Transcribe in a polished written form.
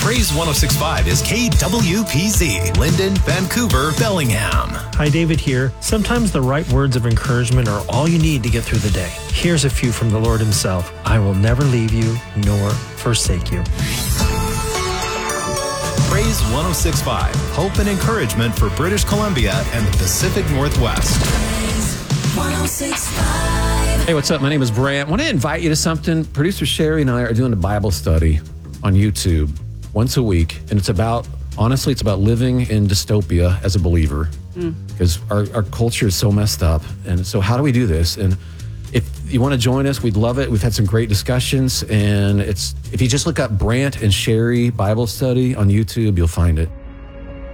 Praise 106.5 is KWPZ, Linden, Vancouver, Bellingham. Hi, David here. Sometimes the right words of encouragement are all you need to get through the day. Here's a few from the Lord himself. I will never leave you nor forsake you. Praise 106.5, hope and encouragement for British Columbia and the Pacific Northwest. Praise 106.5. Hey, what's up? My name is Brant. I want to invite you to something. Producer Sherry and I are doing a Bible study on YouTube once a week, and it's about living in dystopia as a believer, because our culture is so messed up. And so how do we do this? And if you want to join us, we'd love it. We've had some great discussions, and if you just look up Brant and Sherry Bible Study on YouTube, you'll find it.